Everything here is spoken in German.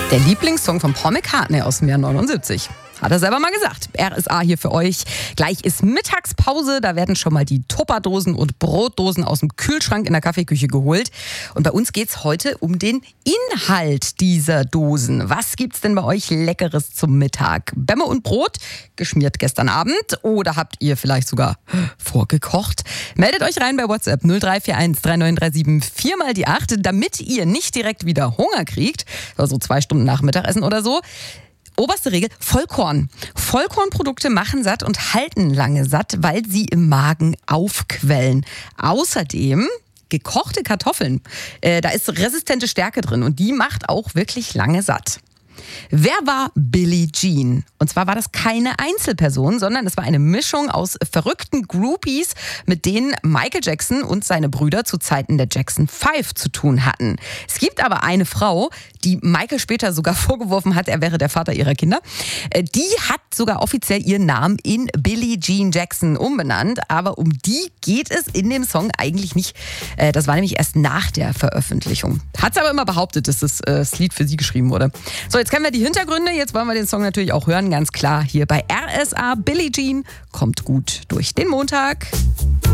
Der Lieblingssong von Paul McCartney aus dem Jahr 79. Hat er selber mal gesagt. RSA hier für euch. Gleich ist Mittagspause. Da werden schon mal die Tupperdosen und Brotdosen aus dem Kühlschrank in der Kaffeeküche geholt. Und bei uns geht's heute um den Inhalt dieser Dosen. Was gibt's denn bei euch Leckeres zum Mittag? Bämme und Brot, geschmiert gestern Abend. Oder habt ihr vielleicht sogar vorgekocht? Meldet euch rein bei WhatsApp 0341 3937 4 mal die 8, damit ihr nicht direkt wieder Hunger kriegt. Also 2 Stunden nach Mittagessen oder so. Oberste Regel, Vollkorn. Vollkornprodukte machen satt und halten lange satt, weil sie im Magen aufquellen. Außerdem gekochte Kartoffeln. Da ist resistente Stärke drin und die macht auch wirklich lange satt. Wer war Billie Jean? Und zwar war das keine Einzelperson, sondern es war eine Mischung aus verrückten Groupies, mit denen Michael Jackson und seine Brüder zu Zeiten der Jackson 5 zu tun hatten. Es gibt aber eine Frau, die Michael später sogar vorgeworfen hat, er wäre der Vater ihrer Kinder. Die hat sogar offiziell ihren Namen in Billie Jean Jackson umbenannt, aber um die geht es in dem Song eigentlich nicht. Das war nämlich erst nach der Veröffentlichung. Hat sie aber immer behauptet, dass das Lied für sie geschrieben wurde. So, jetzt kennen wir die Hintergründe, jetzt wollen wir den Song natürlich auch hören, ganz klar hier bei RSA. Billie Jean kommt gut durch den Montag.